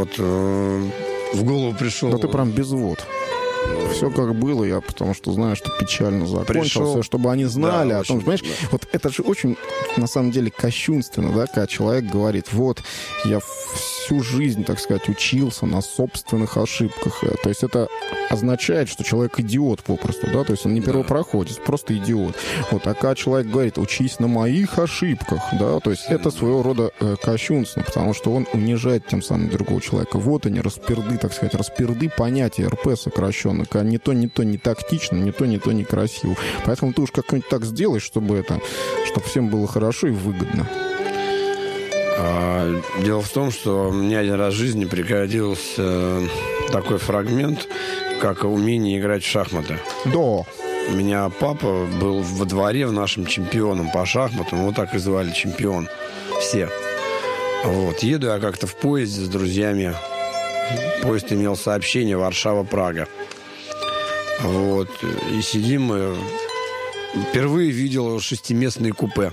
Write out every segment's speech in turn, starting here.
Вот в голову пришел... Да ты прям безвод. Все как было, я потому что знаю, что печально закончился, чтобы они знали, да, о том, понимаешь, да. Вот это же очень, на самом деле, кощунственно, да, когда человек говорит, вот, я всю жизнь, так сказать, учился на собственных ошибках. То есть это означает, что человек идиот попросту, да, то есть он не первопроходец, просто идиот. Вот, а когда человек говорит, учись на моих ошибках, да, то есть это своего рода кощунственно, потому что он унижает тем самым другого человека. Вот они, расперды, так сказать, расперды понятия РП сокращенно. Не то, не тактично, не то, не красиво. Поэтому ты уж как-нибудь так сделаешь, чтобы всем было хорошо и выгодно. Дело в том, что мне один раз в жизни пригодился такой фрагмент, как умение играть в шахматы. Да. У меня папа был во дворе в нашем чемпионом по шахматам. Его так и звали, чемпион. Все. Вот. Еду я как-то в поезде с друзьями. Поезд имел сообщение Варшава-Прага. Вот. И сидим мы. Впервые видел шестиместные купе.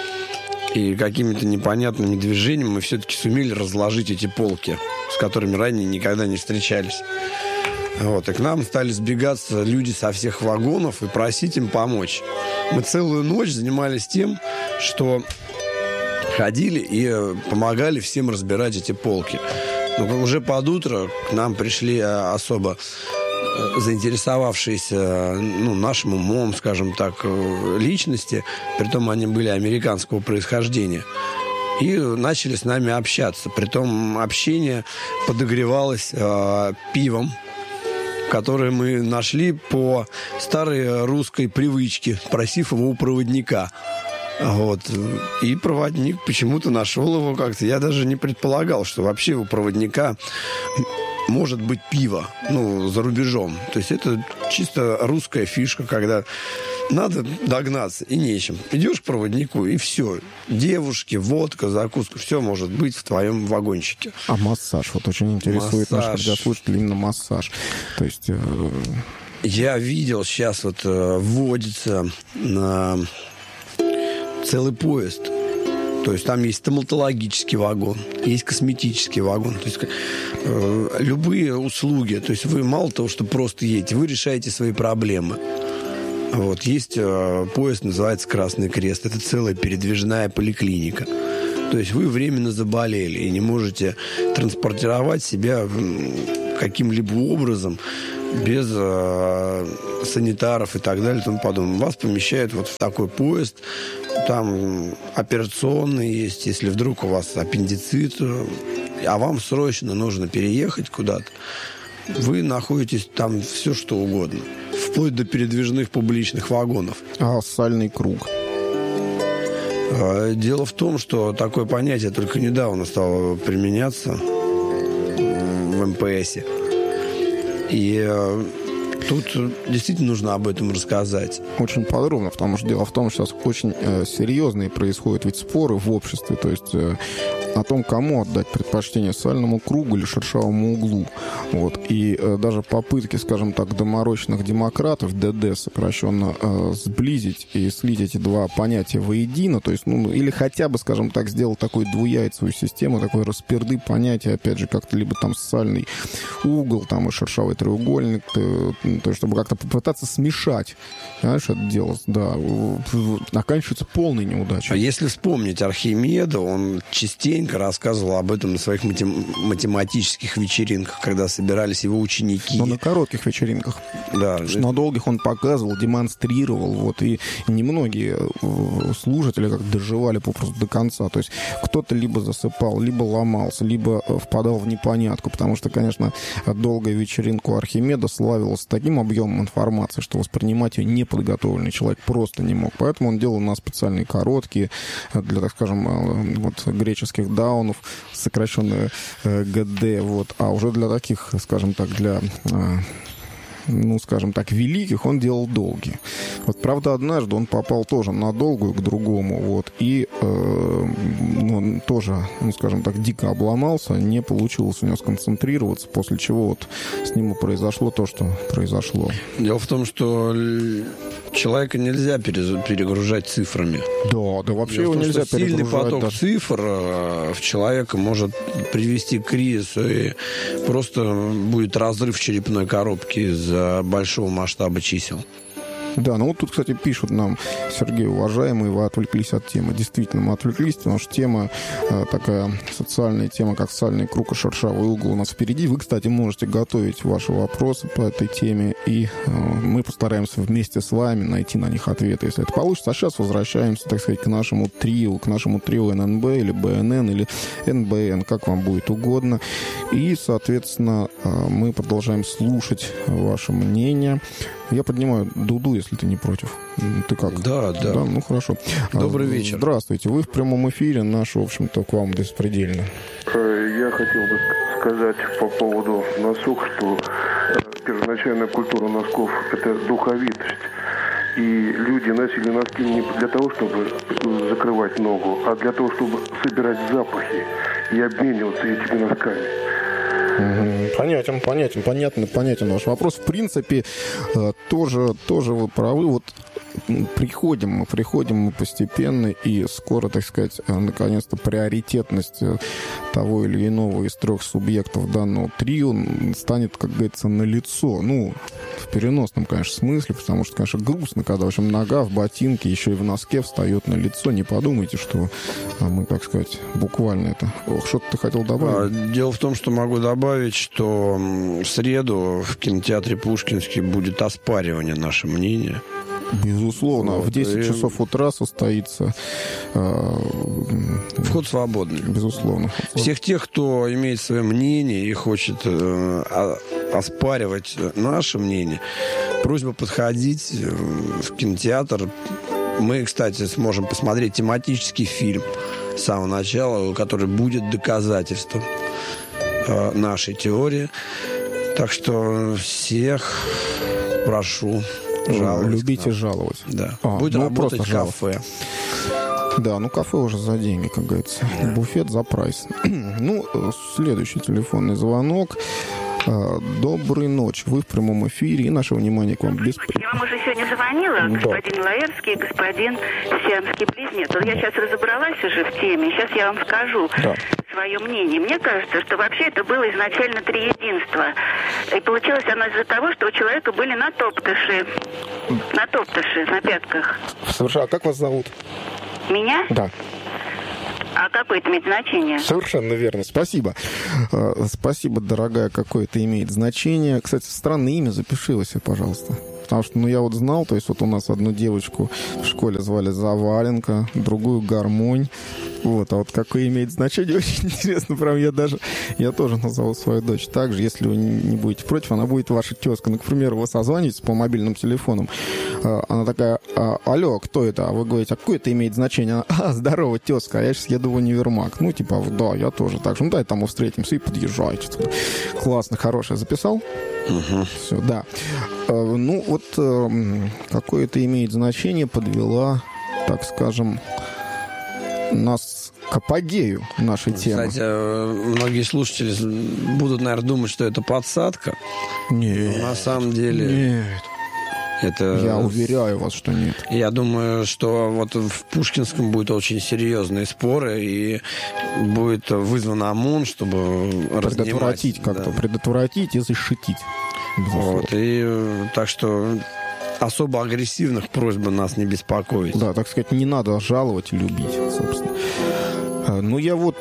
И какими-то непонятными движениями мы все-таки сумели разложить эти полки, с которыми ранее никогда не встречались. Вот. И к нам стали сбегаться люди со всех вагонов и просить им помочь. Мы целую ночь занимались тем, что ходили и помогали всем разбирать эти полки. Но уже под утро к нам пришли особо заинтересовавшиеся нашим умом, скажем так, личности, притом они были американского происхождения, и начали с нами общаться. Притом общение подогревалось пивом, которое мы нашли по старой русской привычке, спросив его у проводника. Вот. И проводник почему-то нашел его как-то. Я даже не предполагал, что вообще у проводника может быть пиво, за рубежом. То есть это чисто русская фишка, когда надо догнаться и нечем. Идешь к проводнику, и все. Девушки, водка, закуска, все может быть в твоем вагончике. А массаж? Вот очень интересует наших радиослушателей именно массаж. То есть... Я видел, сейчас вот вводится на целый поезд. То есть там есть стоматологический вагон, есть косметический вагон. То есть любые услуги. То есть вы мало того, что просто едете, вы решаете свои проблемы. Вот. Есть поезд, называется «Красный крест». Это целая передвижная поликлиника. То есть вы временно заболели и не можете транспортировать себя каким-либо образом без санитаров и так далее и тому подобное. Вас помещают вот в такой поезд. Там операционный есть, если вдруг у вас аппендицит, а вам срочно нужно переехать куда-то, вы находитесь там все что угодно, вплоть до передвижных публичных вагонов. А сальный круг? Дело в том, что такое понятие только недавно стало применяться в МПСе. И тут действительно нужно об этом рассказать. Очень подробно, потому что дело в том, что сейчас очень серьезные происходят ведь споры в обществе, то есть о том, кому отдать предпочтение, сальному кругу или шершавому углу. Вот. И даже попытки, скажем так, доморощенных демократов, ДД сокращенно, сблизить и слить эти два понятия воедино, то есть, или хотя бы, скажем так, сделать такую двуяйцевую систему, такой расперды понятия, опять же, как-то либо там сальный угол, там и шершавый треугольник, то есть, чтобы как-то попытаться смешать, знаешь, это дело, да, оканчивается полной неудачей. А если вспомнить Архимеда, он частенько рассказывал об этом на своих математических вечеринках, когда собирались его ученики. Но на коротких вечеринках. Да. На долгих он показывал, демонстрировал, вот, и немногие слушатели как доживали попросту до конца. То есть кто-то либо засыпал, либо ломался, либо впадал в непонятку, потому что, конечно, долгая вечеринка у Архимеда славилась таким объемом информации, что воспринимать ее неподготовленный человек просто не мог. Поэтому он делал на специальные короткие, для, так скажем, вот, греческих даунов, сокращенные ГД, вот, а уже для таких, скажем так, для ну, скажем так, великих, он делал долгие. Вот, правда, однажды он попал тоже на долгую к другому, вот, и ну, тоже, ну, скажем так, дико обломался, не получилось у него сконцентрироваться, после чего вот с ним и произошло то, что произошло. Дело в том, что человека нельзя перегружать цифрами. Да, вообще его нельзя перегружать. Сильный поток даже цифр в человека может привести к кризису, и просто будет разрыв черепной коробки из-за большого масштаба чисел. Да, ну вот тут, кстати, пишут нам: Сергей, уважаемый, вы отвлеклись от темы. Действительно, мы отвлеклись, потому что тема такая социальная тема, как социальный круг и шершавый угол у нас впереди. Вы, кстати, можете готовить ваши вопросы по этой теме, и мы постараемся вместе с вами найти на них ответы, если это получится. А сейчас возвращаемся, так сказать, к нашему трио ННБ или БНН или НБН, как вам будет угодно. И, соответственно, мы продолжаем слушать ваше мнение. Я поднимаю дуду, если ты не против. Ты как? Да. Ну, хорошо. Добрый вечер. Здравствуйте. Вы в прямом эфире. Наш, в общем-то, к вам беспредельно. Я хотел бы сказать по поводу носок, что первоначальная культура носков – это духовитость. И люди носили носки не для того, чтобы закрывать ногу, а для того, чтобы собирать запахи и обмениваться этими носками. Понятен ваш вопрос. В принципе, тоже вы правы. Вот приходим мы постепенно, и скоро, так сказать, наконец-то приоритетность того или иного из трех субъектов данного трио станет, как говорится, налицо. Ну, в переносном, конечно, смысле, потому что, конечно, грустно, когда, в общем, нога в ботинке, еще и в носке встает на лицо. Не подумайте, что мы, так сказать, буквально это... Что-то ты хотел добавить? Дело в том, что могу добавить, что в среду в кинотеатре Пушкинский будет оспаривание наше мнение. Безусловно. Вот, в 10 часов утра состоится... Вход свободный. Безусловно. Всех тех, кто имеет свое мнение и хочет оспаривать наше мнение, просьба подходить в кинотеатр. Мы, кстати, сможем посмотреть тематический фильм с самого начала, который будет доказательством нашей теории. Так что всех прошу жаловать. Любите жаловать. Да. Будет работать кафе. Да, ну кафе уже за деньги, как говорится. Да. Буфет за прайс. Ну, следующий телефонный звонок. Доброй ночи. Вы в прямом эфире, и наше внимание к вам. Я вам уже сегодня звонила, господин Лаэрский и господин Сиамский близнец. Вот я сейчас разобралась уже в теме, сейчас я вам скажу свое мнение. Мне кажется, что вообще это было изначально триединство. И получилось оно из-за того, что у человека были натоптыши на пятках. Совершенно. А как вас зовут? Меня? Да. А какое это имеет значение? Совершенно верно. Спасибо. Спасибо, дорогая, какое это имеет значение. Кстати, странное имя, запиши его себе, пожалуйста. Потому что, я вот знал, то есть вот у нас одну девочку в школе звали Заваленко, другую Гармонь. Вот, а вот какое имеет значение, очень интересно. Прям я тоже назову свою дочь так же. Если вы не будете против, она будет ваша тезка. Ну, к примеру, вы созвонитесь по мобильным телефонам. Она такая: алло, кто это? А вы говорите: а какое это имеет значение? Она: здорово, тезка, а я сейчас еду в универмаг. Ну, типа, да, я тоже так же. Ну, дай там встретимся и подъезжайте. Классно, хорошее. Записал? Угу. Все, да. Ну, вот какое это имеет значение, подвела, так скажем, нас к апогею нашей темы. Кстати, многие слушатели будут, наверное, думать, что это подсадка. Нет. Но на самом деле... Нет. Это... Я уверяю вас, что нет. Я думаю, что вот в Пушкинском будут очень серьезные споры, и будет вызван ОМОН, чтобы предотвратить как-то, предотвратить и защитить. Вот, и так что особо агрессивных просьб нас не беспокоить. Да, так сказать, не надо жаловать и любить, собственно. Ну, я вот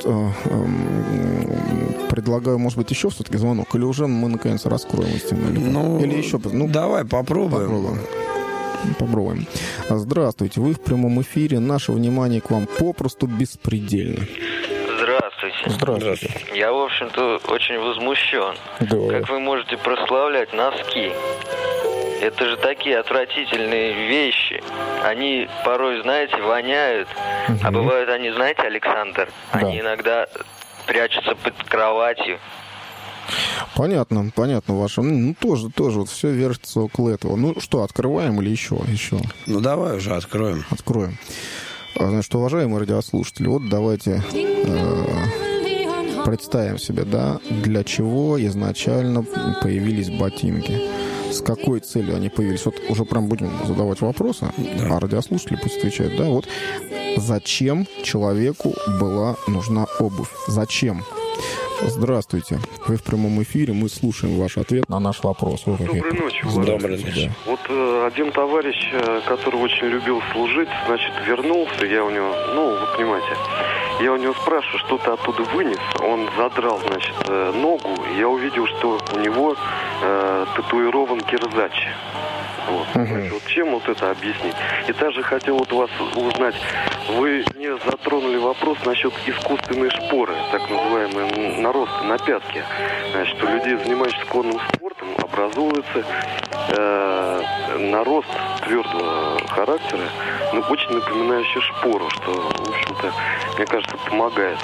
предлагаю, может быть, еще все-таки звонок, или уже мы, наконец, раскроем истину? Или еще? Давай попробуем. Попробуем. Здравствуйте, вы в прямом эфире. Наше внимание к вам попросту беспредельно. Здравствуйте. Я, в общем-то, очень возмущен. Да. Как вы можете прославлять носки? Это же такие отвратительные вещи. Они порой, знаете, воняют. А бывают они, знаете, Александр, они иногда прячутся под кроватью. Понятно ваше. Ну, тоже вот все вертится около этого. Ну, что, открываем или еще? Ну, давай уже откроем. Откроем. Значит, уважаемые радиослушатели, вот давайте представим себе, да, для чего изначально появились ботинки. С какой целью они появились? Вот уже прям будем задавать вопросы, да. А радиослушатели пусть отвечают, да, вот зачем человеку была нужна обувь? Зачем? Здравствуйте. Вы в прямом эфире, мы слушаем ваш ответ на наш вопрос. Доброй ночи. Доброй ночи. Да. Вот один товарищ, который очень любил служить, значит, вернулся, я у него, вы понимаете, я у него спрашиваю, что ты оттуда вынес, он задрал, значит, ногу, я увидел, что у него татуирован кирзач. Вот. Вот чем вот это объяснить? И также хотел вот вас узнать, вы не затронули вопрос насчет искусственной шпоры, так называемые наросты на пятке. Значит, у людей, занимающихся конным спортом, образуется нарост твердого характера, но очень напоминающий шпору, что, в общем-то, мне кажется, помогает.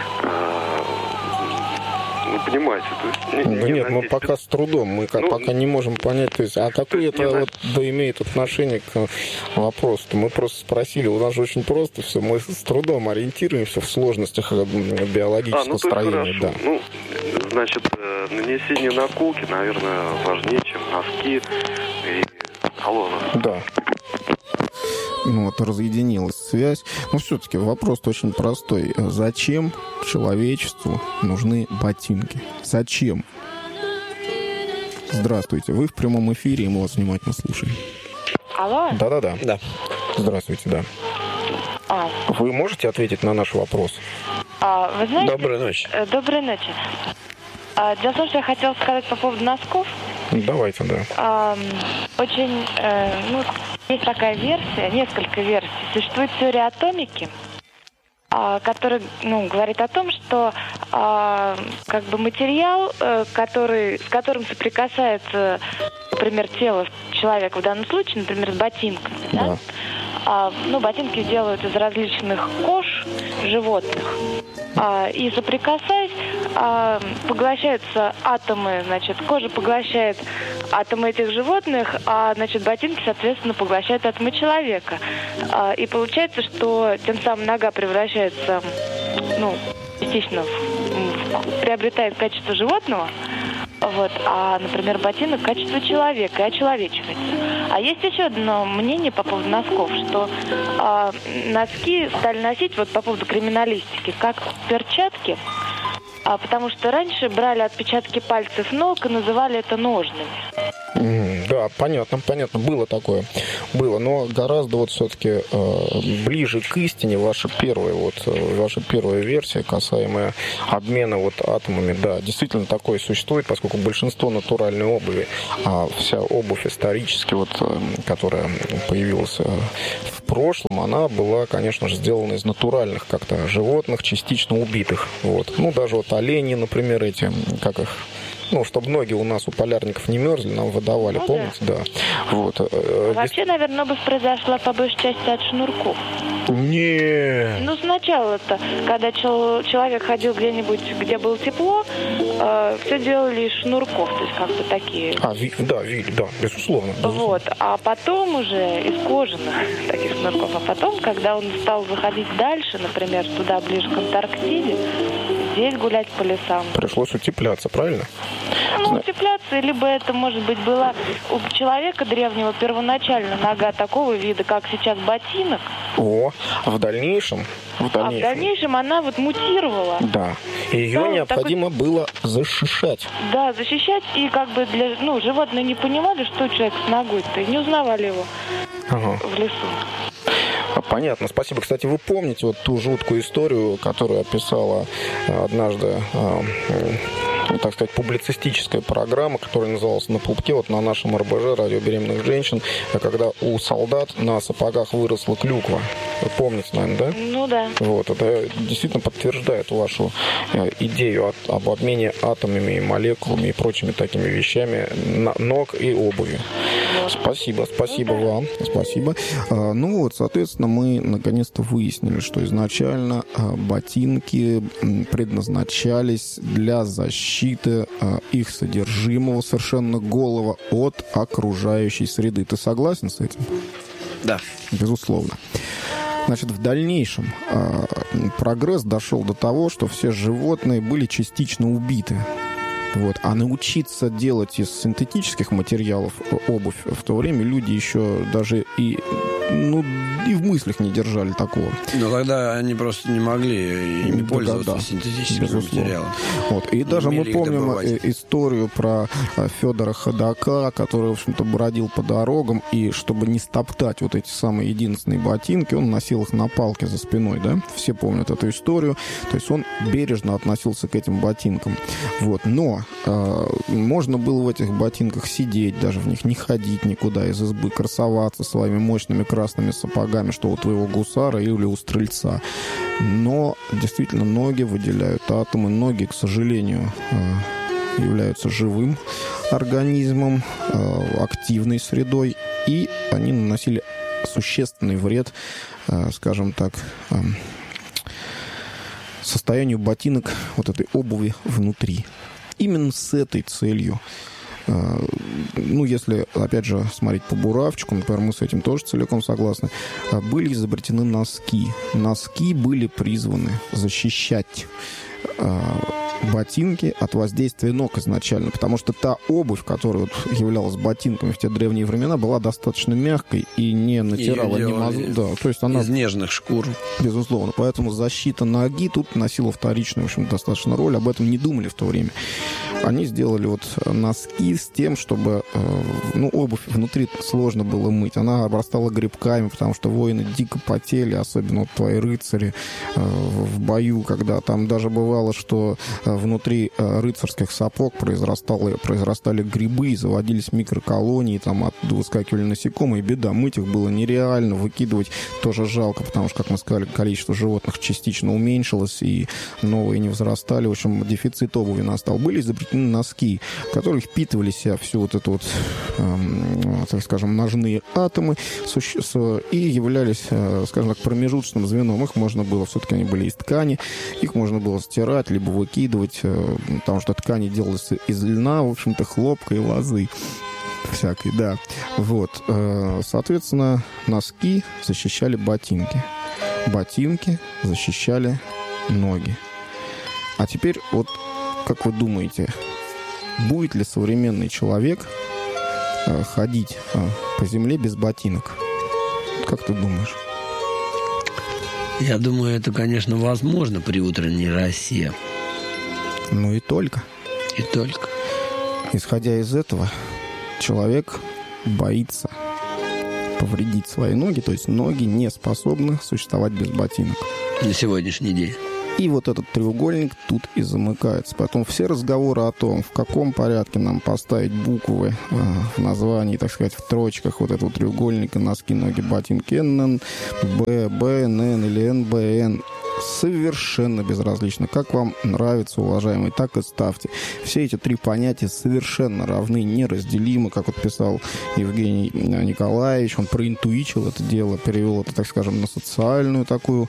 Вы понимаете, то есть... Нет, мы пока с трудом, мы пока не можем понять, то есть, а какое это вот, да, имеет отношение к вопросу-то? Мы просто спросили, у нас же очень просто все, мы с трудом ориентируемся в сложностях биологического строения. Да. Ну, значит, нанесение наколки, наверное, важнее, чем носки и колонны. Да. Ну, вот разъединилась связь. Но все-таки вопрос очень простой. Зачем человечеству нужны ботинки? Зачем? Здравствуйте. Вы в прямом эфире, и мы вас внимательно слушаем. Алло? Да. Здравствуйте, да. Вы можете ответить на наш вопрос? Вы знаете... Доброй ночи. Доброй ночи. Дело в том, что я хотела сказать по поводу носков. Давайте, да. Очень, есть такая версия, несколько версий. Существует теория атомики, которая, говорит о том, что материал, с которым соприкасается, например, тело человека, в данном случае, например, с ботинками, да? Ботинки делают из различных кож животных. И соприкасаясь, поглощаются атомы, кожа поглощает атомы этих животных, ботинки, соответственно, поглощают атомы человека. И получается, что тем самым нога превращается, частично приобретает качество животного, например, ботинок качество человека и очеловечивается. А есть еще одно мнение по поводу носков, что носки стали носить, по поводу криминалистики, как перчатки, потому что раньше брали отпечатки пальцев ног и называли это ножными. Да, понятно, было такое. Но гораздо все-таки ближе к истине ваша первая версия, касаемая обмена атомами. Да, действительно такое существует, поскольку большинство натуральной обуви, вся обувь исторически, которая появилась в прошлом, она была, конечно же, сделана из натуральных как-то животных, частично убитых. Даже олени, например, эти, как их... чтобы ноги у нас у полярников не мерзли, нам выдавали, помните? Да. Вообще, наверное, обувь произошла по большей части от шнурков. Нет. Сначала-то, когда человек ходил где-нибудь, где было тепло, все делали из шнурков, то есть как-то такие. Да, безусловно. А потом уже из кожаных таких шнурков. А потом, когда он стал заходить дальше, например, туда ближе к Антарктиде, здесь гулять по лесам. Пришлось утепляться, правильно? Утепляться, либо это, может быть, была у человека древнего первоначально нога такого вида, как сейчас ботинок. В дальнейшем она мутировала. Да. Ее необходимо было защищать. Да, защищать, и животные не понимали, что человек с ногой-то, и не узнавали его в лесу. Понятно, спасибо. Кстати, вы помните ту жуткую историю, которую описала однажды, так сказать, публицистическая программа, которая называлась «На пупке», на нашем РБЖ, радио беременных женщин, когда у солдат на сапогах выросла клюква. Вы помните, наверное, да? Да. Это действительно подтверждает вашу идею об обмене атомами, молекулами и прочими такими вещами ног и обуви. Спасибо вам. Спасибо. Соответственно, мы наконец-то выяснили, что изначально ботинки предназначались для защиты защиты их содержимого совершенно голого от окружающей среды. Ты согласен с этим? Да. Безусловно. Значит, в дальнейшем прогресс дошел до того, что все животные были частично убиты. Вот. А научиться делать из синтетических материалов обувь в то время люди еще даже и в мыслях не держали такого. Но тогда они просто не могли ими пользоваться синтетическими материалами. Вот. И даже мы помним историю про Федора Ходока, который, в общем-то, бродил по дорогам, и чтобы не стоптать вот эти самые единственные ботинки, он носил их на палке за спиной, да? Все помнят эту историю. То есть он бережно относился к этим ботинкам. Вот. Но можно было в этих ботинках сидеть, даже в них не ходить никуда из избы, красоваться своими мощными красными сапогами, что у твоего гусара или у стрельца. Но действительно ноги выделяют атомы. Ноги, к сожалению, являются живым организмом, активной средой, и они наносили существенный вред, скажем так, состоянию ботинок, вот этой обуви внутри. Именно с этой целью, если, опять же, смотреть по буравчику, например, мы с этим тоже целиком согласны, были изобретены носки. Носки были призваны защищать ботинки от воздействия ног изначально, потому что та обувь, которая вот являлась ботинками в те древние времена, была достаточно мягкой и не натирала ни мозг. Да, то есть она из нежных шкур. Безусловно. Поэтому защита ноги тут носила вторичную, в общем, достаточно роль. Об этом не думали в то время. Они сделали вот носки с тем, чтобы обувь внутри сложно было мыть. Она обрастала грибками, потому что воины дико потели, особенно вот твои рыцари в бою, когда там даже бывало, что внутри рыцарских сапог произрастали грибы, и заводились микроколонии, там оттуда выскакивали насекомые, и беда. Мыть их было нереально, выкидывать тоже жалко, потому что, как мы сказали, количество животных частично уменьшилось, и новые не возрастали. В общем, дефицит обуви настал. Были изобретены носки, которые впитывали в себя всю вот эту вот, так скажем, ножные атомы и являлись, скажем так, промежуточным звеном. Их можно было, все-таки они были из ткани, их можно было стирать, либо выкидывать, потому что ткани делались из льна, в общем-то, хлопка и лозы всякой, да. Вот. Соответственно, носки защищали ботинки. Ботинки защищали ноги. А теперь вот, как вы думаете, будет ли современный человек ходить по земле без ботинок? Как ты думаешь? Я думаю, это, конечно, возможно при утренней росе. Ну и только. И только. Исходя из этого, человек боится повредить свои ноги, то есть ноги не способны существовать без ботинок. На сегодняшний день. И вот этот треугольник тут и замыкается. Потом все разговоры о том, в каком порядке нам поставить буквы в названии, так сказать, в строчках вот этого треугольника, носки, ноги, ботинки, НН, Б, БНН или НБН, совершенно безразлично. Как вам нравится, уважаемые, так и ставьте. Все эти три понятия совершенно равны, неразделимы, как вот писал Евгений Николаевич. Он проинтуичил это дело, перевел это, так скажем, на социальную такую...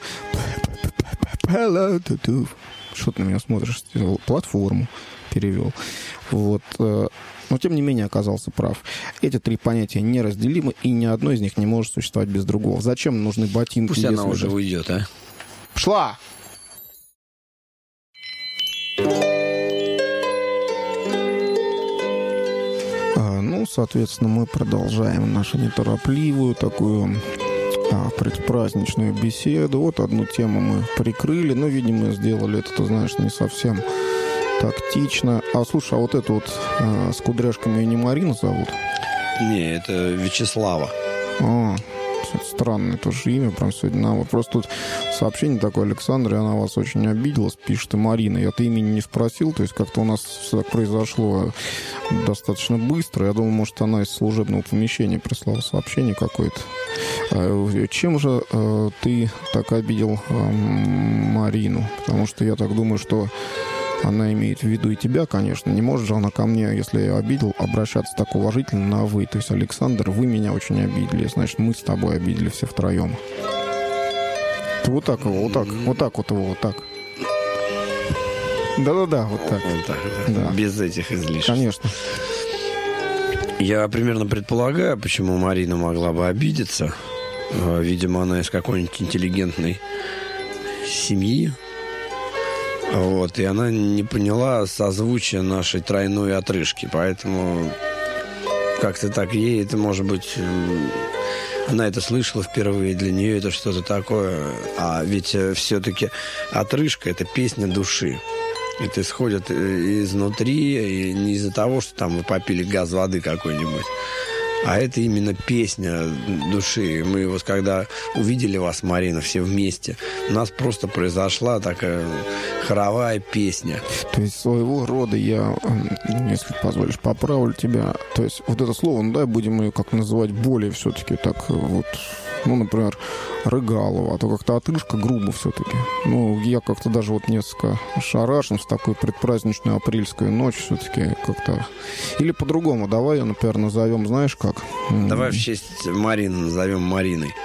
Что ты на меня смотришь? Платформу перевел. Вот. Но, тем не менее, оказался прав. Эти три понятия неразделимы, и ни одно из них не может существовать без другого. Зачем нужны ботинки? Пусть она уже уйдет, а? Шла! Соответственно, мы продолжаем нашу неторопливую такую предпраздничную беседу. Вот одну тему мы прикрыли, но, видимо, сделали это, ты знаешь, не совсем тактично. Слушай, а вот эту вот с кудряшками ее не Марина зовут? Не, это Вячеслава. Странное тоже имя, прям сегодня. Вот просто тут сообщение такое: Александр, она вас очень обиделась, пишет и Марина. Я-то имени не спросил, то есть как-то у нас все так произошло достаточно быстро. Я думал, может, она из служебного помещения прислала сообщение какое-то. Чем же ты так обидел Марину? Потому что я так думаю, что она имеет в виду и тебя, конечно. Не может же она ко мне, если я обидел, обращаться так уважительно на «вы». То есть, Александр, вы меня очень обидели. Значит, мы с тобой обидели все втроем. Ты вот так его, вот так. Да-да-да, вот так. Вот так. Да. Без этих излишеств. Конечно. Я примерно предполагаю, почему Марина могла бы обидеться. Видимо, она из какой-нибудь интеллигентной семьи. Вот, и она не поняла созвучия нашей тройной отрыжки. Поэтому как-то так ей это, может быть... Она это слышала впервые, для нее это что-то такое. А ведь все-таки отрыжка – это песня души. Это исходит изнутри, и не из-за того, что там вы попили газ воды какой-нибудь. А это именно песня души. Мы вот когда увидели вас, Марина, все вместе, у нас просто произошла такая хоровая песня. То есть своего рода я, если позволишь, поправлю тебя. То есть вот это слово, ну да, будем ее как называть более все-таки так вот, ну, например, рыгалово, а то как-то отрыжка грубо все-таки. Ну, я как-то даже вот несколько ошарашен с такой предпраздничной апрельской ночью все-таки как-то... Или по-другому, давай ее, например, назовем, знаешь как? Давай в честь Марины назовем Мариной.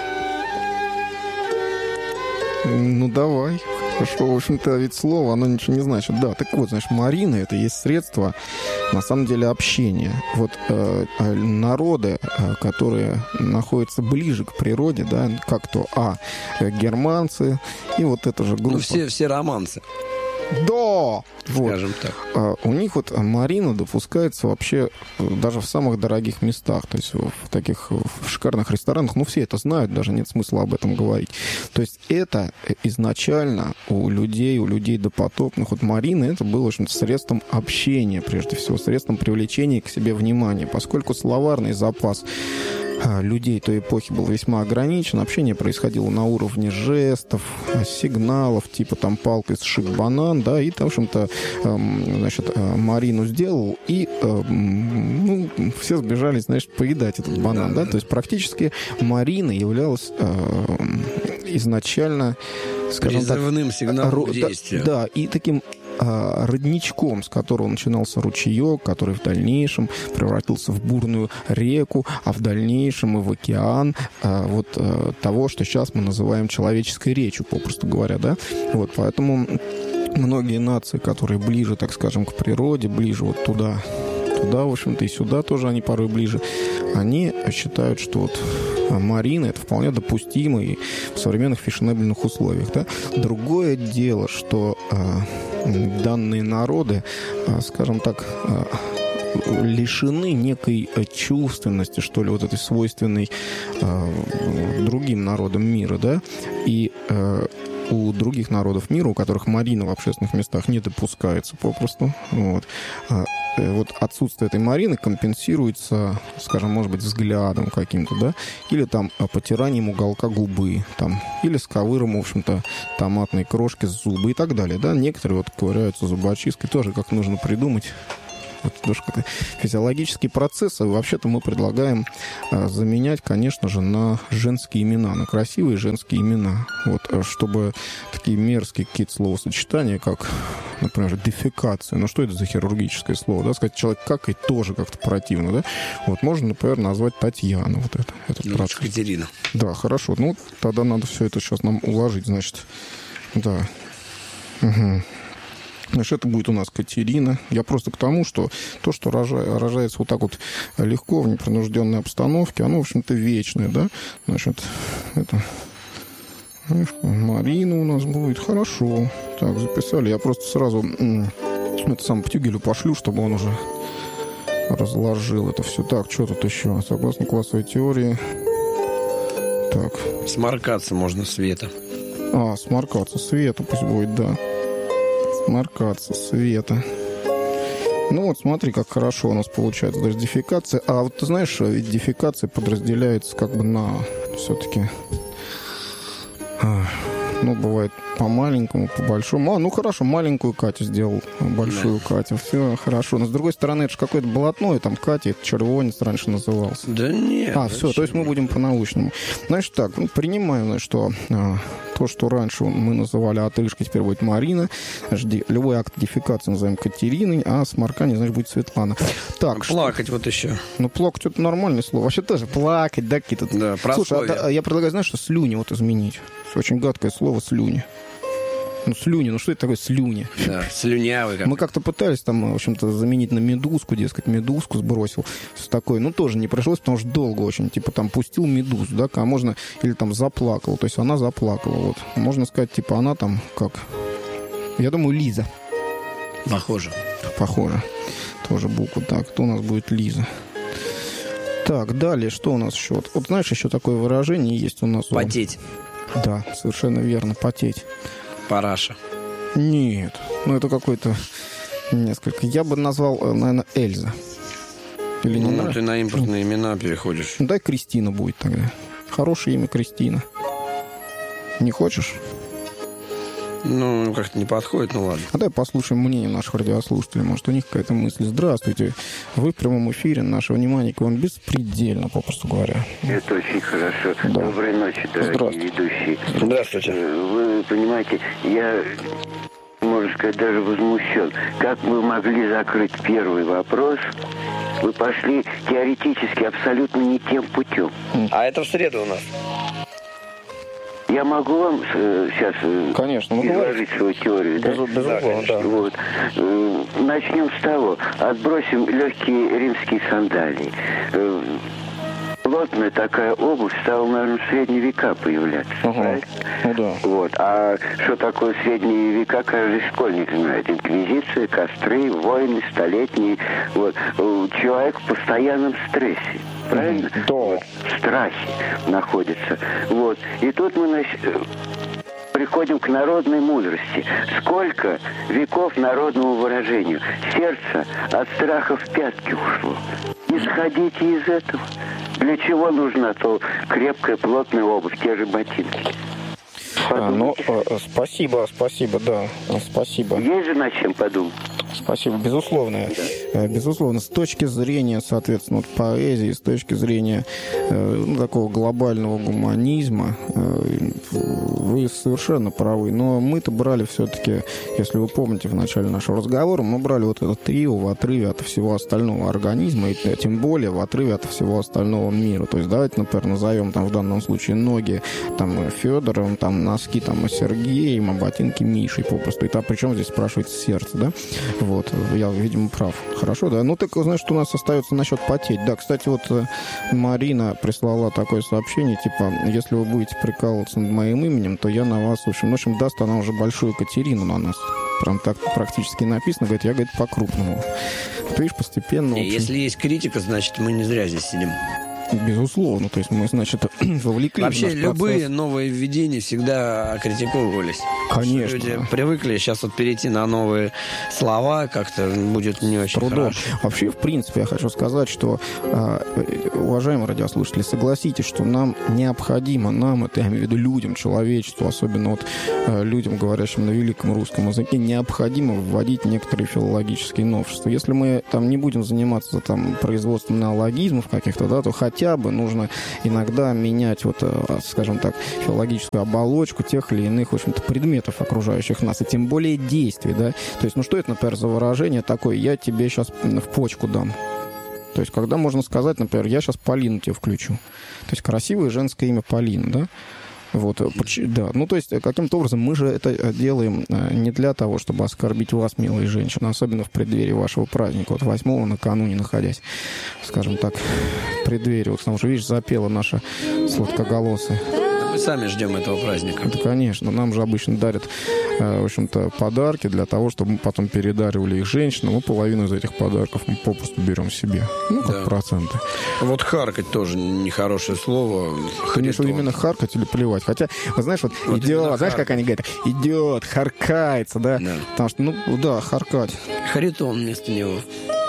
Ну, давай. Хорошо, в общем-то, ведь слово, оно ничего не значит. Да, так вот, значит, Марина — это есть средство, на самом деле, общения. Вот народы, которые находятся ближе к природе, да, как то германцы, и вот эта же группа. Ну, все романцы. Да! Вот. Скажем так. У них вот Марина допускается вообще даже в самых дорогих местах, то есть в таких в шикарных ресторанах, ну, все это знают, даже нет смысла об этом говорить. То есть это изначально у людей допотопных, вот Марина, это было, в общем-то, средством общения, прежде всего, средством привлечения к себе внимания, поскольку словарный запас людей той эпохи был весьма ограничен. Общение происходило на уровне жестов, сигналов, типа там палкой сшиб банан, да, и, в общем-то, значит, Марину сделал, и ну, все сбежались, значит, поедать этот банан, да, то есть практически Марина являлась изначально, скажем так, призывным сигналом действия. Да, и таким родничком, с которого начинался ручеек, который в дальнейшем превратился в бурную реку, а в дальнейшем и в океан вот того, что сейчас мы называем человеческой речью, попросту говоря, да. Вот, поэтому многие нации, которые ближе, так скажем, к природе, ближе вот туда, в общем-то, и сюда тоже они порой ближе, они считают, что вот Марина — это вполне допустимо и в современных фешенебельных условиях, да. Другое дело, что данные народы, скажем так, лишены некой чувственности, что ли, вот этой свойственной другим народам мира, да, и у других народов мира, у которых Марина в общественных местах не допускается попросту, вот отсутствие этой Марины компенсируется, скажем, может быть, взглядом каким-то, да, или там потиранием уголка губы, там, или сковыром, в общем-то, томатной крошки с зубы и так далее, да. Некоторые вот ковыряются зубочисткой, тоже как нужно придумать. Вот тоже как физиологические процессы. Вообще-то мы предлагаем заменять, конечно же, на женские имена, на красивые женские имена. Вот, чтобы такие мерзкие какие-то словосочетания, как, например, дефекация. Ну, что это за хирургическое слово? Да? Сказать, человек какает, тоже как-то противно, да? Вот, можно, например, назвать Татьяна. Вот это. Лучше Катерина. Да, хорошо. Ну, тогда надо все это сейчас нам уложить, значит. Да. Угу. Значит, это будет у нас Катерина. Я просто к тому, что то, что рожается вот так вот легко, в непринужденной обстановке, оно, в общем-то, вечное, да? Значит, это... Марина у нас будет. Хорошо. Так, записали. Я просто сразу это сам Птюгелю пошлю, чтобы он уже разложил это все. Так, что тут еще? Согласно классовой теории. Так. Сморкаться можно света. Сморкаться света пусть будет, да. Сморкаться света. Ну вот смотри, как хорошо у нас получается. Даже дефекация. А вот ты знаешь, ведь дефекация подразделяется как бы на все-таки... Ну, бывает по-маленькому, по-большому. Ну, хорошо, маленькую Катю сделал, большую Катю. Все хорошо. Но, с другой стороны, это же какое-то блатное, там Катя, это червонец раньше назывался. Да нет. Все, то есть мы будем по-научному. Значит так, принимаем, что то, что раньше мы называли отрыжкой, теперь будет Марина. Любой акт дефекации назовем Катериной, а сморкание, значит, будет Светлана. Так, плакать что? Вот еще. Ну, плакать — это нормальное слово. Вообще тоже плакать, да, какие-то... Да, слушай, я предлагаю, знаешь, что слюни вот изменить. Очень гадкое слово слюни. Ну, слюни, ну что это такое слюни? Да, слюнявый. Мы как-то пытались там, в общем-то, заменить на медузку, дескать, медузку сбросил. С такой, ну, тоже не пришлось, потому что долго очень. Типа там пустил медузу, да, а можно, или там заплакал. То есть она заплакала, вот. Можно сказать, типа, она там как... Я думаю, Лиза. Похоже. Тоже буква. Так, кто у нас будет Лиза? Так, далее, что у нас еще? Вот знаешь, еще такое выражение есть у нас. Потеть. Да, совершенно верно, потеть. Параша. Нет, ну это какой-то несколько. Я бы назвал, наверное, Эльза. Или не ты на импортные имена переходишь. Ну, дай Кристина будет тогда. Хорошее имя Кристина. Не хочешь? Ну, как-то не подходит, ну ладно. А давай послушаем мнение наших радиослушателей. Может, у них какая-то мысль. Здравствуйте. Вы в прямом эфире. Наше внимание к вам беспредельно, попросту говоря. Это очень хорошо. Да. Доброй ночи, дорогие ведущие. Здравствуйте. Вы понимаете, я, можно сказать, даже возмущен. Как вы могли закрыть первый вопрос? Вы пошли теоретически абсолютно не тем путем. А это в среду у нас. Я могу вам сейчас изложить свою теорию, да? Безусловно, да. Вот. Начнем с того. Отбросим легкие римские сандалии. Плотная такая обувь стала, наверное, в средние века появляться. Ага. Ну да. Вот. А что такое средние века, каждый школьник знает. Инквизиция, костры, войны столетние. Вот. Человек в постоянном стрессе. Правильно? Да. Вот. В страхе находится. Вот. И тут мы приходим к народной мудрости. Сколько веков народному выражению. Сердце от страха в пятки ушло. Исходите из этого. Для чего нужна то крепкая, плотная обувь, те же ботинки? Спасибо, да, спасибо. Есть же над чем подумать. Спасибо, безусловно. Безусловно, с точки зрения, соответственно, поэзии, с точки зрения такого глобального гуманизма, вы совершенно правы. Но мы-то брали все-таки, если вы помните в начале нашего разговора, мы брали вот это трио в отрыве от всего остального организма, и тем более в отрыве от всего остального мира. То есть давайте, например, назовем там в данном случае ноги там Федором, там носки там Сергеем, а ботинки Мишей попросту. И там причем здесь спрашивается сердце, да? Вот, я, видимо, прав. Хорошо, да? Ну, так, знаешь, что у нас остается насчет потеть. Да, кстати, вот Марина прислала такое сообщение, типа, если вы будете прикалываться над моим именем, то я на вас, в общем, даст она уже большую Катерину на нас. Прям так практически написано, говорит, я, говорит, по-крупному. Ты видишь, постепенно... Не, если есть критика, значит, мы не зря здесь сидим. Безусловно, то есть мы, значит, вовлекли. Вообще любые новые введения всегда критиковывались. Конечно. Люди привыкли сейчас вот перейти на новые слова, как-то будет не очень хорошо. Вообще, в принципе, я хочу сказать, что, уважаемые радиослушатели, согласитесь, что нам необходимо, это я имею в виду людям, человечеству, особенно вот людям, говорящим на великом русском языке, необходимо вводить некоторые филологические новшества. Если мы там не будем заниматься там производством неологизмов каких-то, да, то хотя бы нужно иногда менять вот, скажем так, филологическую оболочку тех или иных, в общем-то, предметов, окружающих нас, и тем более действий, да. То есть, ну что это, например, за выражение такое, я тебе сейчас в почку дам. То есть, когда можно сказать, например, я сейчас Полину тебе включу. То есть, красивое женское имя Полина, да. Вот, да. Ну, то есть, каким-то образом мы же это делаем не для того, чтобы оскорбить вас, милые женщины, особенно в преддверии вашего праздника. Вот 8-го накануне, находясь, скажем так, в преддверии. Вот, потому что, видишь, запела наша сладкоголосая. Мы сами ждем этого праздника. Да, конечно. Нам же обычно дарят, в общем-то, подарки для того, чтобы мы потом передаривали их женщинам. Мы половину из этих подарков мы попросту берем себе. Ну, как проценты. Вот харкать тоже нехорошее слово. Конечно, именно харкать или плевать. Хотя, вы знаешь, вот идет, знаешь, как они говорят? Идет, харкается, да? Потому что, харкать. Харитон вместо него.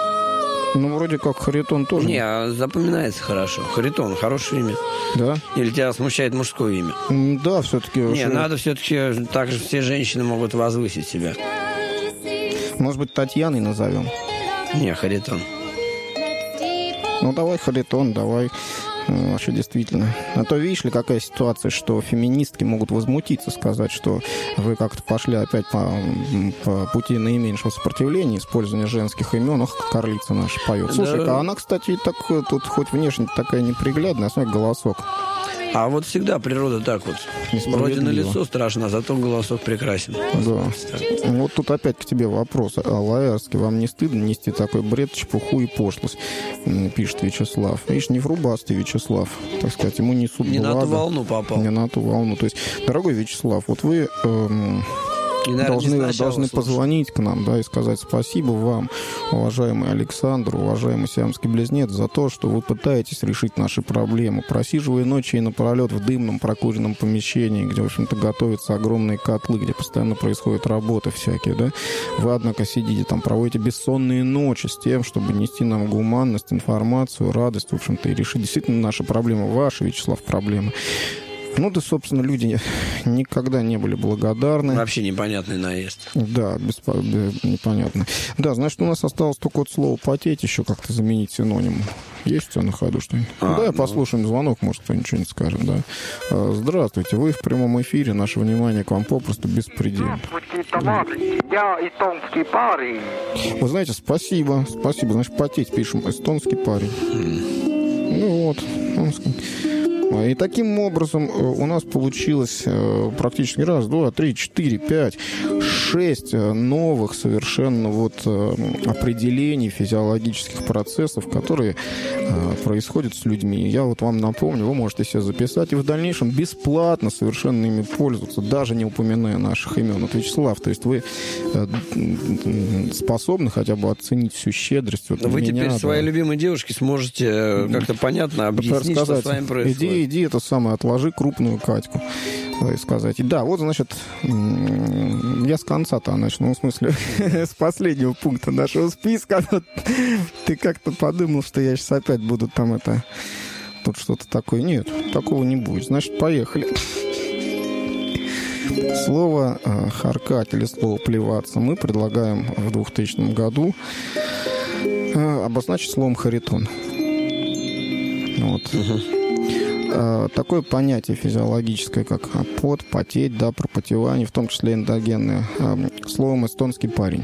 Ну, вроде как Харитон тоже. Не, запоминается хорошо. Харитон, хорошее имя. Да? Или тебя смущает мужское имя? Да, все-таки. Не, надо все-таки, так же все женщины могут возвысить себя. Может быть, Татьяной назовем? Не, Харитон. Ну, давай Харитон, давай. Вообще, действительно. А то, видишь ли, какая ситуация, что феминистки могут возмутиться, сказать, что вы как-то пошли опять по пути наименьшего сопротивления, использования женских имен. Ох, Карлица наша поет. Слушай, а она, кстати, так тут хоть внешне такая неприглядная, а смотри, голосок. А вот всегда природа так вот. Вроде на лицо страшно, зато голосок прекрасен. Да. Вот тут опять к тебе вопрос. Лаэрский, вам не стыдно нести такой бред, чепуху и пошлость? Пишет Вячеслав. Видишь, не врубастый Вячеслав. Так сказать, ему несут благо. Не на ту волну попал. Не на ту волну. То есть, дорогой Вячеслав, вот вы... должны позвонить к нам, да, и сказать спасибо вам, уважаемый Александр, уважаемый сиамский близнец, за то, что вы пытаетесь решить наши проблемы. Просиживая ночи и напролет в дымном прокуренном помещении, где, в общем-то, готовятся огромные котлы, где постоянно происходят работы всякие, да, вы, однако, сидите там, проводите бессонные ночи с тем, чтобы нести нам гуманность, информацию, радость, в общем-то, и решить действительно наши проблемы, ваши, Вячеслав, проблемы. Ну, да, собственно, люди никогда не были благодарны. Вообще непонятный наезд. Да, непонятно. Да, значит, у нас осталось только вот слово «потеть» еще как-то заменить синоним. Есть у тебя на ходу что-нибудь? Да, послушаем звонок, может, кто-нибудь что-нибудь скажет, да. Здравствуйте, вы в прямом эфире, наше внимание к вам попросту беспредельно. Здравствуйте, товарищи, я эстонский парень. Вы знаете, спасибо, значит, «потеть» пишем, эстонский парень. Ну вот, и таким образом у нас получилось практически раз, два, три, четыре, пять, 6 новых совершенно вот определений физиологических процессов, которые происходят с людьми. Я вот вам напомню, вы можете себе записать и в дальнейшем бесплатно совершенно ими пользоваться, даже не упоминая наших имен. Вот, Вячеслав, то есть вы способны хотя бы оценить всю щедрость вот вы меня, теперь своей любимой девушке сможете как-то понятно объяснить, что с вами происходит. Иди это самое, отложи крупную Катьку. И сказать. Да, вот, значит, я с конца-то начну, в смысле, с последнего пункта нашего списка. Ты как-то подумал, что я сейчас опять буду там это... Тут что-то такое. Нет, такого не будет. Значит, поехали. Слово «харкать» или слово «плеваться» мы предлагаем в 2000 году обозначить словом «харитон». Вот. Такое понятие физиологическое, как пот, потеть, да, пропотевание, в том числе эндогенное, словом «эстонский парень».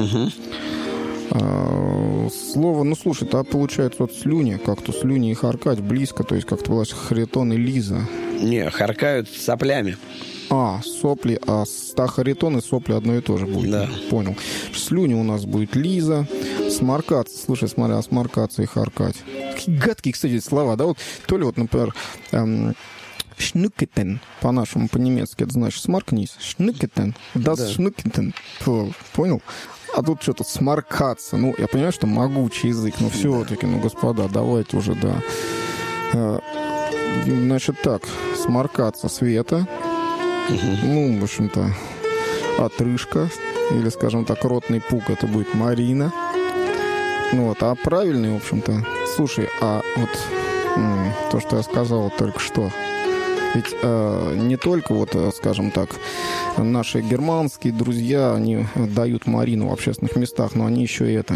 Слово, ну, слушай, а получается вот слюни, как-то слюни и харкать близко, то есть как-то была харитон и лиза. Не, харкают соплями. Сопли, харитон и сопли одно и то же будет. Да. Понял. Слюни у нас будет лиза, сморкаться, слушай, смотри, сморкаться и харкать. Какие гадкие, кстати, слова, да, вот, то ли вот, например, шнукетен, по-нашему, по-немецки, это значит сморкнись, шнукетен, шнукетен, понял? А тут что-то сморкаться, ну, я понимаю, что могучий язык, но все-таки, ну, господа, давайте уже, да. Значит так, сморкаться, Света, ну, в общем-то, отрыжка, или, скажем так, ротный пук, это будет Марина. Ну вот, а правильный, в общем-то, слушай, вот то, что я сказал только что, ведь не только, вот, скажем так, наши германские друзья, они дают Марину в общественных местах, но они еще и это,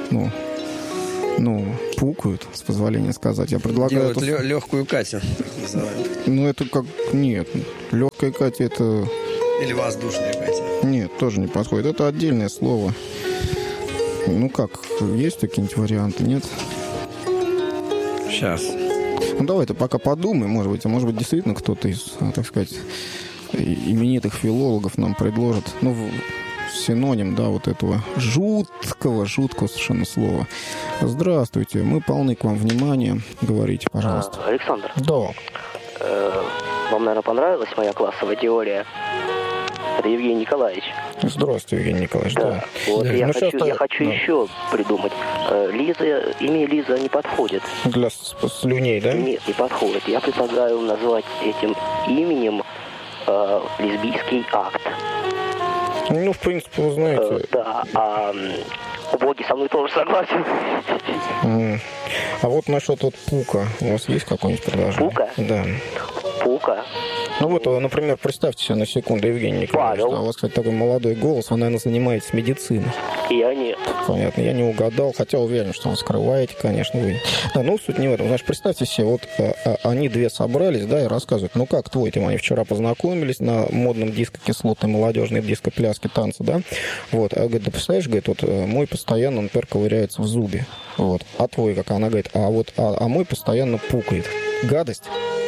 пукают, с позволения сказать. Я предлагаю... Делают легкую Катю, называют. Ну, это как... Нет, легкая Катя, это... Или воздушная Катя. Нет, тоже не подходит. Это отдельное слово. Ну как, есть какие-нибудь варианты, нет? Сейчас. Ну давай-то пока подумаем, может быть, действительно кто-то из, так сказать, именитых филологов нам предложит, синоним, да, вот этого жуткого совершенно слова. Здравствуйте, мы полны к вам внимания. Говорите, пожалуйста. Александр. Да. Вам, наверное, понравилась моя классовая теория? Это Евгений Николаевич. Здравствуйте, Евгений Николаевич. Да. Вот я хочу еще придумать. Имя Лиза не подходит. Для слюней, да? Нет, не подходит. Я предлагаю назвать этим именем лесбийский акт. Ну, в принципе, вы знаете... Да, боги со мной тоже согласен. А вот насчет пука. У вас есть какое-нибудь предложение? Пука? Да. Пука? Ну вот, например, представьте себе на секунду, Евгений Николаевич. Павел. У вас, кстати, такой молодой голос, вы, наверное, занимаетесь медициной. Я нет. Понятно, я не угадал, хотя уверен, что вы скрываете, конечно, вы. Да, суть не в этом. Значит, представьте себе, вот они две собрались, да, и рассказывают, как твой, они вчера познакомились на модном диско-кислотной молодежной диско-пляске танцы, да, вот, а говорит, да представляешь, говорит, вот мой постоянно, например, ковыряется в зубе, вот, а твой, как она говорит, а мой постоянно пукает. Гадость?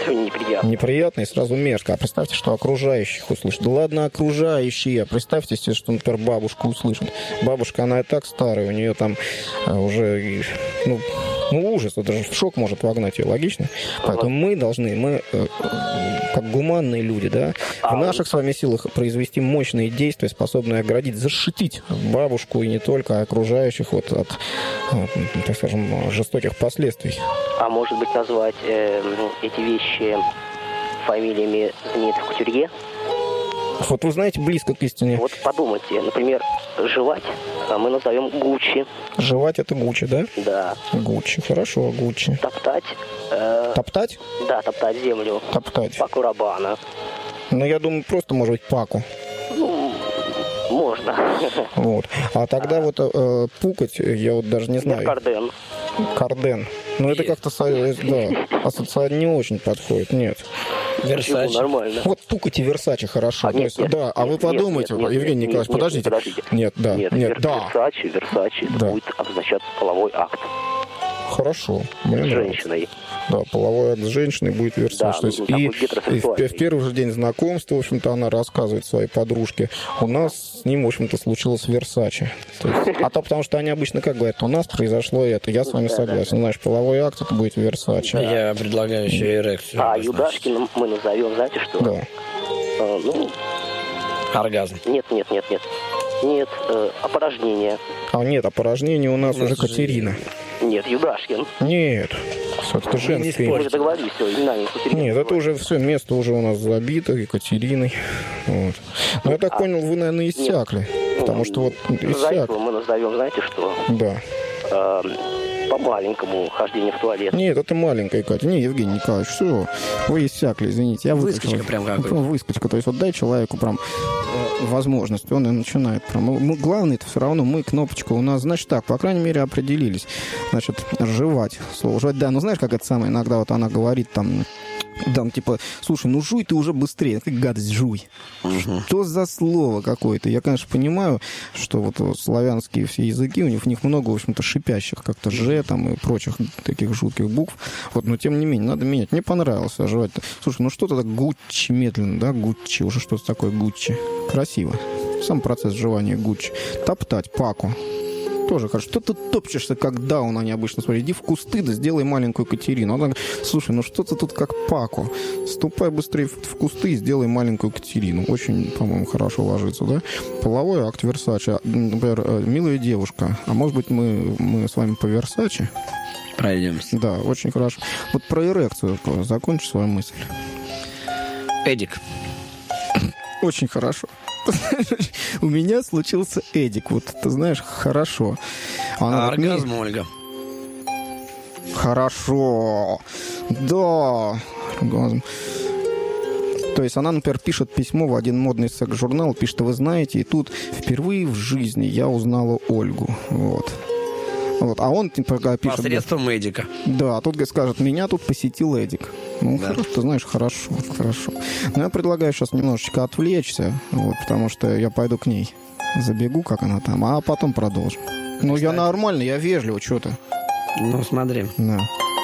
Действительно неприятно. Неприятно и сразу мерзко. А представьте, что окружающих услышат. Да ладно, окружающие. Представьте себе, что, например, бабушка услышит. Бабушка, она и так старая, у нее там уже... Ну, ужас, это же в шок может вогнать ее, логично? Поэтому мы должны, как гуманные люди, да, в наших с вами силах произвести мощные действия, способные оградить, защитить бабушку и не только, а окружающих от так скажем, жестоких последствий. А может быть, назвать эти вещи фамилиями знаменитых кутюрье? Вот вы знаете, близко к истине. Вот подумайте, например, жевать мы назовем Гуччи. Жевать — это Гуччи, да? Да. Гуччи, хорошо, Гуччи. Топтать. Топтать? Да, топтать землю. Топтать. Паку Рабана. Ну, я думаю, просто, может быть, Паку. Ну, можно. Вот. А тогда вот пукать, я вот даже не знаю. Карден. Карден. Ну, это как-то, да, ассоциация не очень подходит, нет. Версачи. Нормально. Вот пукать и Версачи хорошо. А, нет, да, а вы подумайте, Евгений Николаевич, подождите. Нет, да. Версачи да. будет обозначать половой акт. Хорошо. Мне с женщиной. Да, половой акт с женщиной будет Версач. Да, и в первый же день знакомства, в общем-то, она рассказывает своей подружке, у нас с ним, в общем-то, случилось Версачи. Потому что они обычно как говорят, у нас произошло это, я с вами согласен. Знаешь, половой акт, это будет Версачи. Я предлагаю еще эрекцию. А Юдашкиным мы назовем, знаете что? Да. Оргазм. Нет. Нет, опорожнение. Нет, опорожнение у нас уже Катерина. Нет, Юдашкин. Нет, это женский. Мы же договорились, все, имена не Катерина. Нет, это уже все, место уже у нас забито Екатериной. Вот. Но я так понял, вы, наверное, иссякли. Потому что вот иссякли. Мы назовем, знаете что? Да. По маленькому хождению в туалет. Нет, это маленькая, Катя. Не, Евгений Николаевич, все, вы иссякли, извините. Я выскочка прям какой-то. Выскочка, то есть вот дай человеку прям возможность, он и начинает прям. Главное, это все равно мы, кнопочка у нас, значит так, по крайней мере, определились. Значит, жевать, слово жевать, да, ну знаешь, как это самое, иногда вот она говорит там, типа, слушай, ну жуй ты уже быстрее, как гадость, жуй. Что за слово какое-то? Я, конечно, понимаю, что вот славянские все языки, у них много, в общем-то, шипящих, как-то «ж» там и прочих таких жутких букв. Вот, но тем не менее, надо менять. Мне понравилось жевать. Слушай, ну что-то так Гуччи медленно, да, Гуччи, уже что-то такое Гуччи. Красиво. Сам процесс жевания Гуччи. Топтать, Паку. Тоже хорошо. Что ты топчешься, как даун, они обычно смотрят. Иди в кусты, да сделай маленькую Катерину. Она говорит, слушай, ну что ты тут как Паку? Ступай быстрее в кусты и сделай маленькую Катерину. Очень, по-моему, хорошо ложится, да? Половой акт Версачи. Например, милая девушка. А может быть, мы с вами по Версачи? Пройдемся. Да, очень хорошо. Вот про эрекцию закончи свою мысль. Эдик. Очень хорошо. У меня случился Эдик. Вот, ты знаешь, хорошо. Оргазм, Ольга. Хорошо. Да. Оргазм. То есть она, например, пишет письмо в один модный секс-журнал, пишет, вы знаете, и тут впервые в жизни я узнала Ольгу. Вот. А он типа, пишет... Посредством Эдика. Да, а тут скажет, меня тут посетил Эдик. Ну, да. Хорошо, ты знаешь, хорошо. Но я предлагаю сейчас немножечко отвлечься, вот, потому что я пойду к ней. Забегу, как она там, а потом продолжим. Ну, я нормально, я вежливо, что ты. Ну, смотри. Да.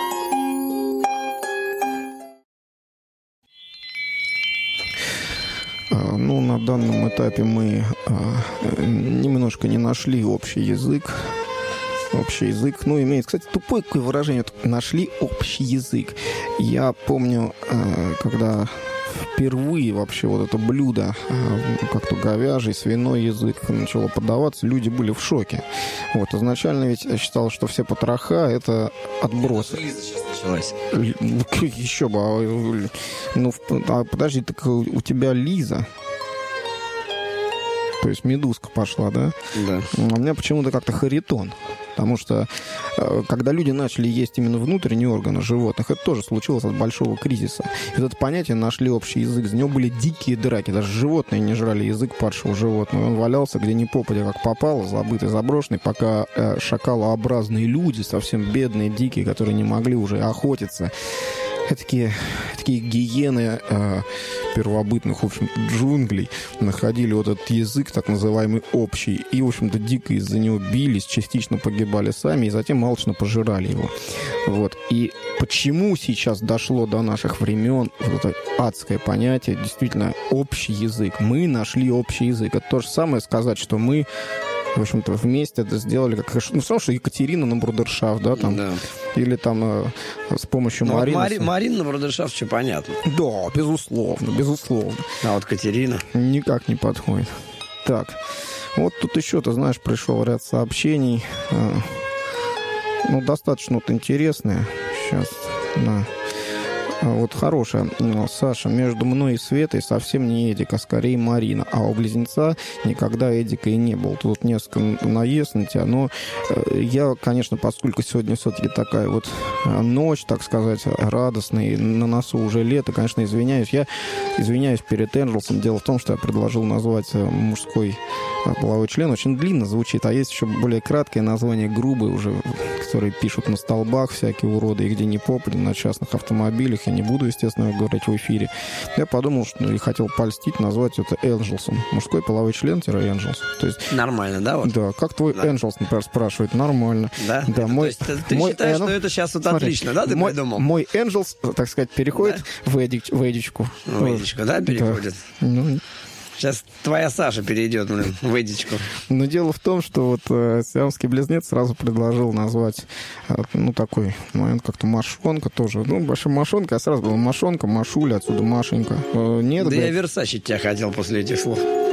Ну, на данном этапе мы немножко не нашли общий язык. Ну, имеет, кстати, тупое такое выражение. Нашли общий язык. Я помню, когда впервые вообще вот это блюдо, как-то говяжий, свиной язык начало подаваться, люди были в шоке. Вот, изначально ведь я считал, что все потроха — это отбросы. Лиза сейчас началась. Еще бы. Ну, подожди, так у тебя Лиза. То есть медузка пошла, да? Да. У меня почему-то как-то Харитон. Потому что, когда люди начали есть именно внутренние органы животных, это тоже случилось от большого кризиса. И вот это понятие нашли общий язык. За него были дикие драки. Даже животные не жрали язык падшего животного. Он валялся где ни попадя, как попало, забытый, заброшенный, пока шакалообразные люди, совсем бедные, дикие, которые не могли уже охотиться, такие гиены первобытных, в общем, джунглей находили вот этот язык, так называемый общий, и, в общем-то, дико из-за него бились, частично погибали сами, и затем алчно пожирали его. Вот. И почему сейчас дошло до наших времен вот это адское понятие, действительно, общий язык? Мы нашли общий язык. Это то же самое сказать, что мы, в общем-то, вместе это сделали, как, ну, все равно, что Екатерина на брудершафт, да, там, да. Или там с помощью Марины. Марина на брудершафт, все понятно. Да, безусловно. А вот Катерина? Никак не подходит. Так, вот тут еще, ты знаешь, пришел ряд сообщений, ну, достаточно вот интересные. Сейчас, да. Вот хорошая. Саша, между мной и Светой совсем не Эдик, а скорее Марина. А у близнеца никогда Эдика и не было. Тут несколько наезд на тебя. Но я, конечно, поскольку сегодня все-таки такая вот ночь, так сказать, радостная, и на носу уже лето, конечно, извиняюсь. Я извиняюсь перед Энджелсом. Дело в том, что я предложил назвать мужской половой член. Очень длинно звучит. А есть еще более краткое название, грубое уже, которые пишут на столбах всякие уроды, и где не попадем, на частных автомобилях. Я не буду, естественно, говорить в эфире. Я подумал, что и хотел польстить, назвать это Энджелсом. Мужской половой член-Энджелс. То есть, нормально, да? Вот? Да. Как твой Энджелс, например, спрашивает? Нормально. Да? Да. Мой, то есть, ты считаешь, что это сейчас вот смотри, отлично, да, ты придумал? Мой Энджелс, так сказать, переходит в Эдичку. В Эдичку, да, переходит? Да. Ну, сейчас твоя Саша перейдет, в Эдичку. Но дело в том, что вот сиамский близнец сразу предложил назвать, ну, такой момент, как-то Машонка тоже. Ну, большая Машонка, я сразу говорил, Машонка, Машуля, отсюда Машенька. Нет, да я Версачить тебя хотел после этих слов.